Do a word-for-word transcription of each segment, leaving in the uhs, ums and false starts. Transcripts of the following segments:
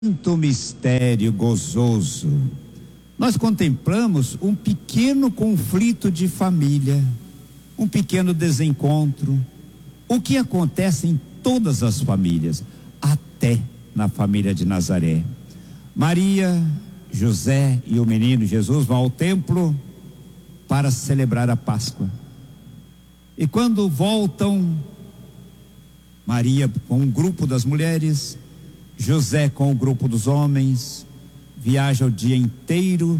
Quinto mistério gozoso. Nós contemplamos um pequeno conflito de família, um pequeno desencontro, o que acontece em todas as famílias, até na família de Nazaré. Maria, José e o menino Jesus vão ao templo para celebrar a Páscoa. E quando voltam, Maria com um grupo das mulheres, José com o grupo dos homens, viaja o dia inteiro.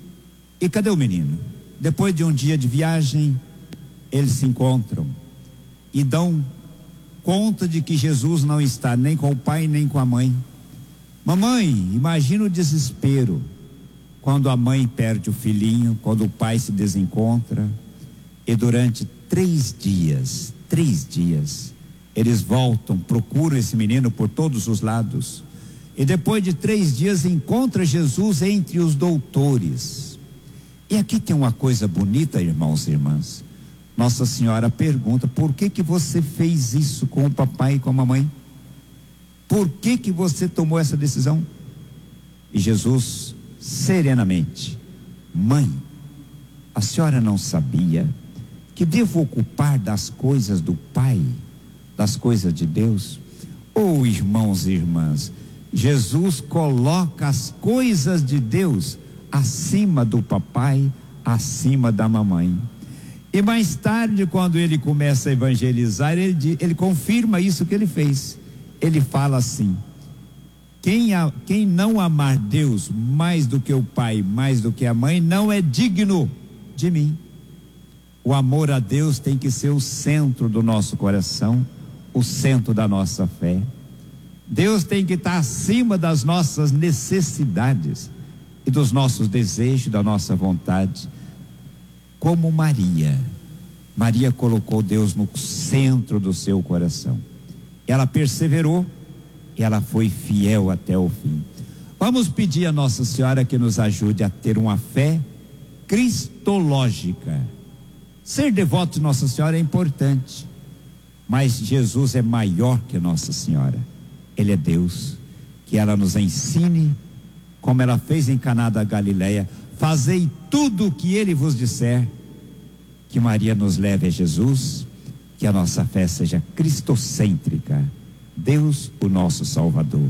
E cadê o menino? Depois de um dia de viagem, eles se encontram e dão conta de que Jesus não está nem com o pai nem com a mãe. Mamãe, imagina o desespero quando a mãe perde o filhinho, quando o pai se desencontra. E durante três dias, três dias, eles voltam, procuram esse menino por todos os lados. E depois de três dias encontra Jesus entre os doutores. E aqui tem uma coisa bonita, irmãos e irmãs. Nossa Senhora pergunta: por que que você fez isso com o papai e com a mamãe? Por que que você tomou essa decisão? E Jesus, serenamente: mãe, a senhora não sabia que devo ocupar das coisas do Pai, das coisas de Deus? Oh, irmãos e irmãs, Jesus coloca as coisas de Deus acima do papai, acima da mamãe. E mais tarde, quando ele começa a evangelizar, ele, ele confirma isso que ele fez. Ele fala assim: quem, a, quem não amar Deus mais do que o pai, mais do que a mãe, não é digno de mim. O amor a Deus tem que ser o centro do nosso coração, o centro da nossa fé. Deus tem que estar acima das nossas necessidades e dos nossos desejos, da nossa vontade. Como Maria, Maria colocou Deus no centro do seu coração. Ela perseverou, ela foi fiel até o fim. Vamos pedir a Nossa Senhora que nos ajude a ter uma fé cristológica. Ser devoto de Nossa Senhora é importante, mas Jesus é maior que Nossa Senhora. Ele é Deus. Que ela nos ensine, como ela fez em Caná da Galileia: fazei tudo o que ele vos disser. Que Maria nos leve a Jesus, que a nossa fé seja cristocêntrica. Deus, o nosso Salvador.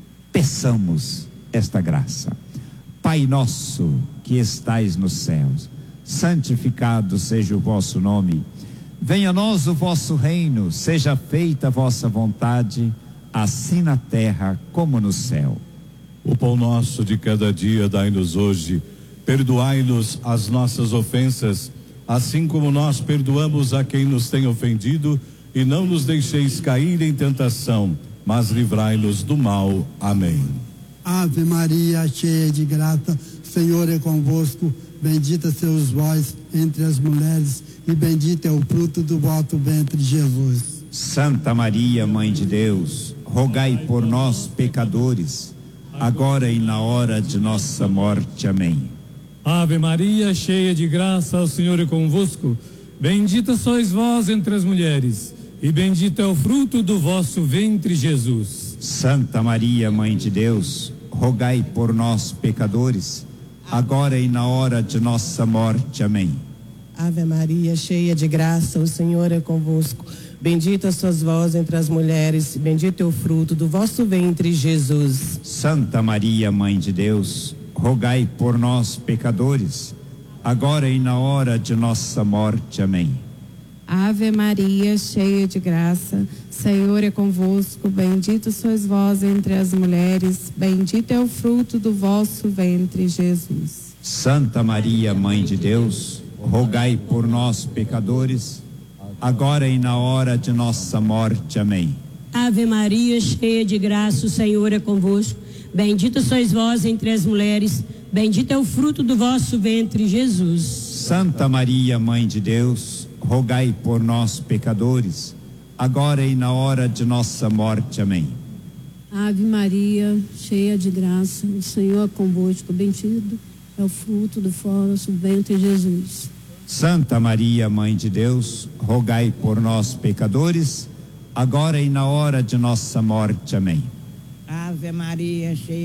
Peçamos esta graça. Pai nosso que estais nos céus, santificado seja o vosso nome. Venha a nós o vosso reino, seja feita a vossa vontade, assim na terra como no céu. O pão nosso de cada dia dai-nos hoje. Perdoai-nos as nossas ofensas, assim como nós perdoamos a quem nos tem ofendido, e não nos deixeis cair em tentação, mas livrai-nos do mal. Amém. Ave Maria, cheia de graça, Senhor é convosco. Bendita sois vós entre as mulheres, e bendito é o fruto do vosso ventre, Jesus. Santa Maria, Mãe de Deus, rogai por nós, pecadores, agora e na hora de nossa morte. Amém. Ave Maria, cheia de graça, o Senhor é convosco. Bendita sois vós entre as mulheres, e bendito é o fruto do vosso ventre, Jesus. Santa Maria, Mãe de Deus, rogai por nós, pecadores, agora e na hora de nossa morte. Amém. Ave Maria, cheia de graça, o Senhor é convosco. Bendita sois vós entre as mulheres, bendito é o fruto do vosso ventre, Jesus. Santa Maria, Mãe de Deus, rogai por nós, pecadores, agora e na hora de nossa morte. Amém. Ave Maria, cheia de graça, Senhor é convosco. Bendito sois vós entre as mulheres, bendito é o fruto do vosso ventre, Jesus. Santa Maria, Mãe de Deus, rogai por nós, pecadores, agora e na hora de nossa morte. Amém. Ave Maria, cheia de graça, o Senhor é convosco. Bendita sois vós entre as mulheres, bendito é o fruto do vosso ventre, Jesus. Santa Maria, Mãe de Deus, rogai por nós, pecadores, agora e na hora de nossa morte. Amém. Ave Maria, cheia de graça, o Senhor é convosco. Bendito é o fruto do vosso ventre, Jesus. Santa Maria, Mãe de Deus, rogai por nós, pecadores, agora e na hora de nossa morte. Amém. Ave Maria, cheia